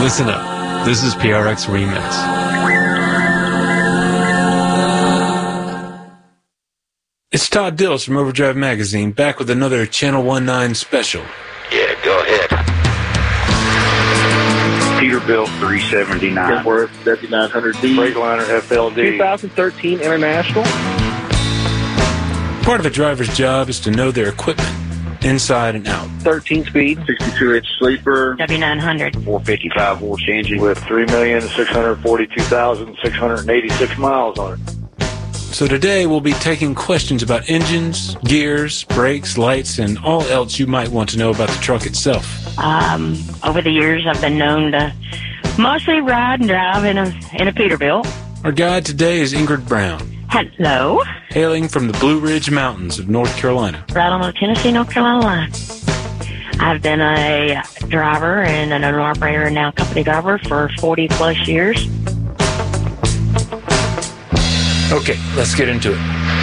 Listen up. This is PRX Remix. It's Todd Dills from Overdrive Magazine, back with another Channel 19 special. Yeah, go ahead. Peterbilt 379. Kenworth 5900D. Freightliner FLD. 2013 International. Part of a driver's job is to know their equipment, inside and out. 13-speed. 62-inch sleeper. W900. 455 horse engine with 3,642,686 miles on it. So today we'll be taking questions about engines, gears, brakes, lights, and all else you might want to know about the truck itself. Over the years, I've been known to mostly ride and drive in a Peterbilt. Our guide today is Ingrid Brown, Hello. hailing from the Blue Ridge Mountains of North Carolina. Right on the Tennessee-North Carolina line. I've been a driver and an owner-operator and now company driver for 40-plus years. Okay, let's get into it.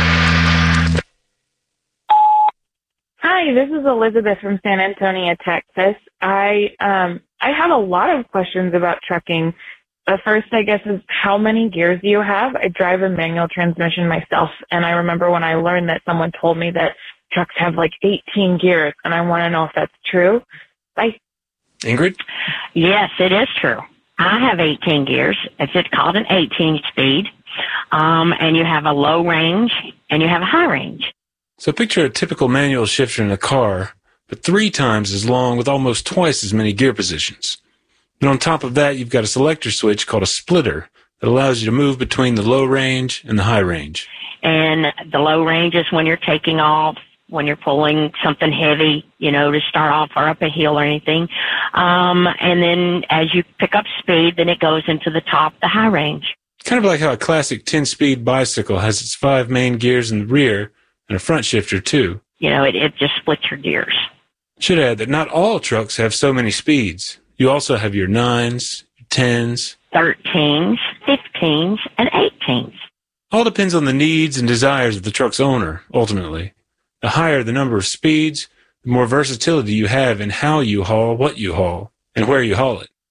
Hi, this is Elizabeth from San Antonio, Texas. I have a lot of questions about trucking. The first, I guess, is how many gears do you have? I drive a manual transmission myself, and I remember when I learned that someone told me that trucks have like 18 gears, and I want to know if that's true. Bye. Ingrid? Yes, it is true. I have 18 gears. It's called an 18-speed. And you have a low range and you have a high range. So picture a typical manual shifter in a car, but 3 times as long with almost twice as many gear positions. And on top of that, you've got a selector switch called a splitter that allows you to move between the low range and the high range. And the low range is when you're taking off, when you're pulling something heavy, to start off or up a hill or anything. And then as you pick up speed, then it goes into the top, the high range. Kind of like how a classic 10-speed bicycle has its 5 main gears in the rear and a front shifter, too. It just splits your gears. Should add that not all trucks have so many speeds. You also have your 9s, your 10s, 13s, 15s, and 18s. All depends on the needs and desires of the truck's owner, ultimately. The higher the number of speeds, the more versatility you have in how you haul what you haul and where you haul it.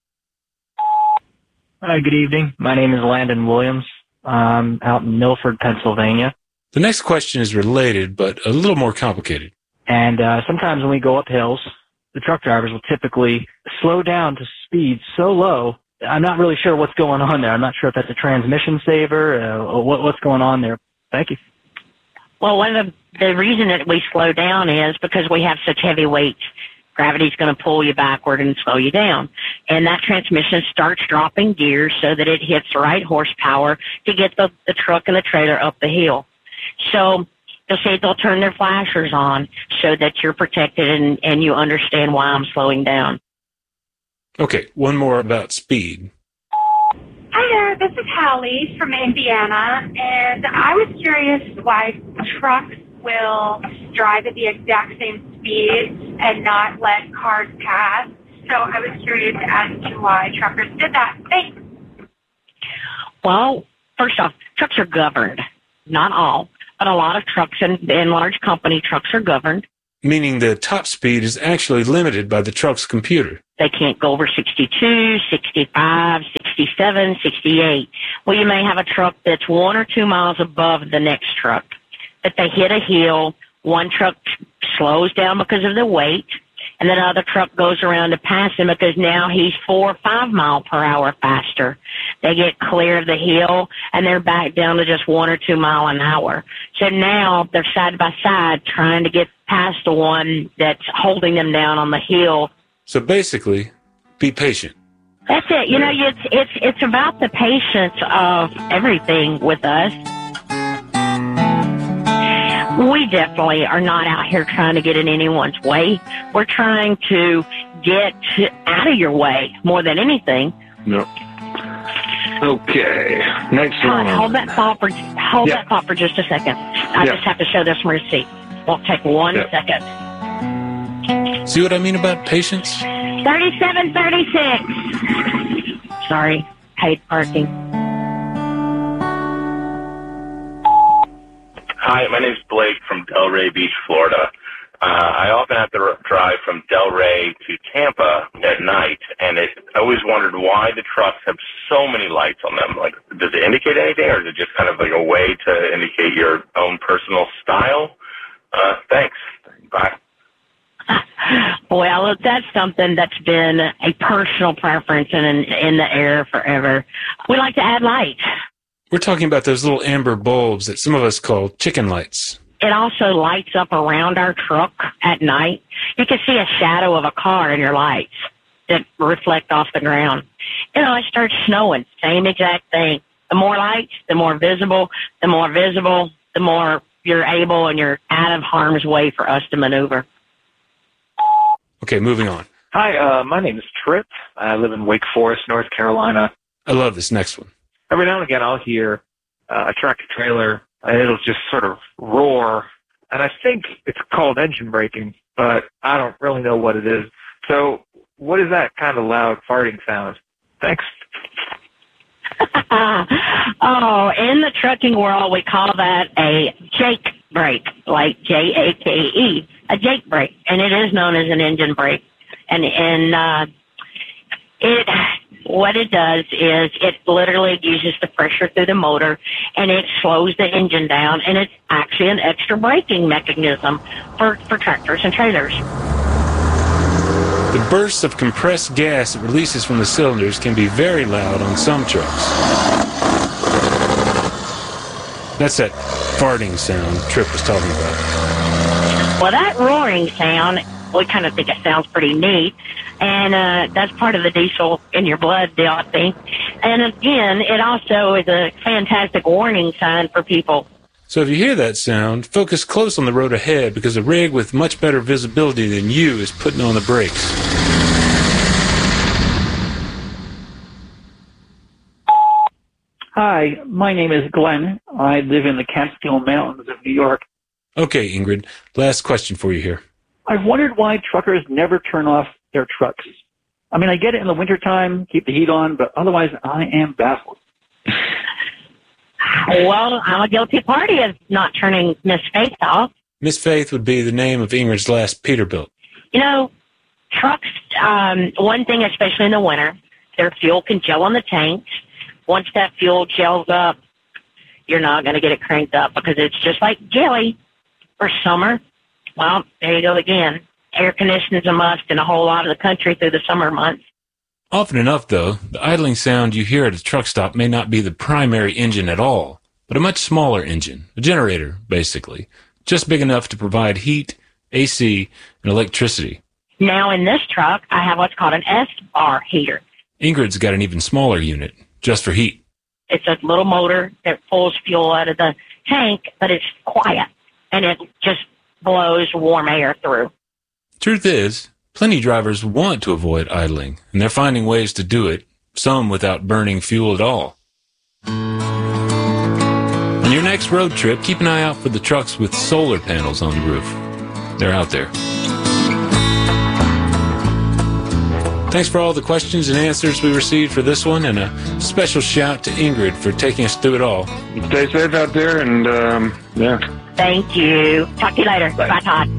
Hi, good evening. My name is Landon Williams. I'm out in Milford, Pennsylvania. The next question is related, but a little more complicated. And sometimes when we go up hills, the truck drivers will typically slow down to speed so low, I'm not really sure what's going on there. I'm not sure if that's a transmission saver or what's going on there. Thank you. Well, one of the reason that we slow down is because we have such heavy weights. Gravity's going to pull you backward and slow you down. And that transmission starts dropping gears so that it hits the right horsepower to get the truck and the trailer up the hill. So they'll turn their flashers on so that you're protected and you understand why I'm slowing down. Okay, one more about speed. Hi there, this is Hallie from Indiana, and I was curious why trucks will drive at the exact same speed and not let cars pass. So I was curious as to why truckers did that. Thanks. Well, first off, trucks are governed. Not all, but a lot of trucks and large company trucks are governed. Meaning the top speed is actually limited by the truck's computer. They can't go over 62, 65, 67, 68. Well, you may have a truck that's 1 or 2 miles above the next truck. That they hit a hill, one truck slows down because of the weight, and then another truck goes around to pass him because now he's 4 or 5 miles per hour faster. They get clear of the hill, and they're back down to just 1 or 2 miles an hour. So now they're side by side trying to get past the one that's holding them down on the hill. So basically, be patient. That's it. It's about the patience of everything with us. We definitely are not out here trying to get in anyone's way. We're trying to get out of your way more than anything. No. Okay. Next one. Hold that thought for just a second. I just have to show this receipt. Won't take 1 second. See what I mean about patience? 3736. Sorry, paid parking. Hi, my name's Blake from Delray Beach, Florida. I often have to drive from Delray to Tampa at night, and I always wondered why the trucks have so many lights on them. Like, does it indicate anything, or is it just kind of like a way to indicate your own personal style? Thanks. Bye. Well, that's something that's been a personal preference in the air forever. We like to add lights. We're talking about those little amber bulbs that some of us call chicken lights. It also lights up around our truck at night. You can see a shadow of a car in your lights that reflect off the ground. It starts snowing. Same exact thing. The more lights, the more visible, the more you're able and you're out of harm's way for us to maneuver. Okay, moving on. Hi, my name is Trip. I live in Wake Forest, North Carolina. I love this next one. Every now and again, I'll hear a tractor trailer, and it'll just sort of roar. And I think it's called engine braking, but I don't really know what it is. So what is that kind of loud farting sound? Thanks. Oh, in the trucking world, we call that a jake brake, like Jake, a jake brake, and it is known as an engine brake. What it does is it literally uses the pressure through the motor, and it slows the engine down, and it's actually an extra braking mechanism for tractors and trailers. The bursts of compressed gas it releases from the cylinders can be very loud on some trucks. That's that farting sound Trip was talking about. Well, that roaring sound, we kind of think it sounds pretty neat, and that's part of the diesel in your blood deal, I think. And again, it also is a fantastic warning sign for people. So if you hear that sound, focus close on the road ahead, because a rig with much better visibility than you is putting on the brakes. Hi, my name is Glenn. I live in the Catskill Mountains of New York. Okay, Ingrid, last question for you here. I've wondered why truckers never turn off their trucks. I mean, I get it in the wintertime, keep the heat on, but otherwise I am baffled. Well, I'm a guilty party of not turning Miss Faith off. Miss Faith would be the name of Ingrid's last Peterbilt. Trucks, one thing, especially in the winter, their fuel can gel on the tanks. Once that fuel gels up, you're not going to get it cranked up because it's just like jelly. For summer, well, there you go again. Air conditioning is a must in a whole lot of the country through the summer months. Often enough, though, the idling sound you hear at a truck stop may not be the primary engine at all, but a much smaller engine, a generator, basically, just big enough to provide heat, AC, and electricity. Now in this truck, I have what's called an S-bar heater. Ingrid's got an even smaller unit, just for heat. It's a little motor that pulls fuel out of the tank, but it's quiet, and it just blows warm air through. Truth is, plenty drivers want to avoid idling, and they're finding ways to do it, some without burning fuel at all. On your next road trip, keep an eye out for the trucks with solar panels on the roof. They're out there. Thanks for all the questions and answers we received for this one, and a special shout to Ingrid for taking us through it all. Stay safe out there, and, yeah. Thank you. Talk to you later. Bye, Todd.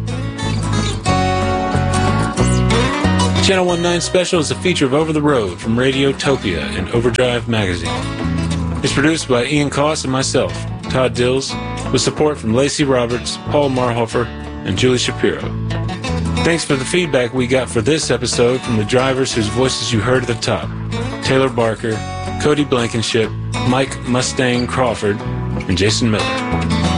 Channel 19 Special is a feature of Over the Road from Radiotopia and Overdrive Magazine. It's produced by Ian Koss and myself, Todd Dills, with support from Lacey Roberts, Paul Marhofer, and Julie Shapiro. Thanks for the feedback we got for this episode from the drivers whose voices you heard at the top: Taylor Barker, Cody Blankenship, Mike Mustang Crawford, and Jason Miller.